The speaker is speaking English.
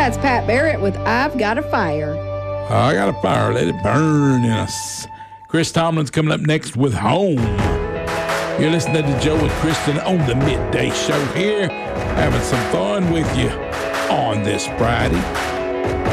That's Pat Barrett with I've Got a Fire. I got a fire. Let it burn in us. Chris Tomlin's coming up next with Home. You're listening to Joe and Kristen on the Midday Show here, having some fun with you on this Friday.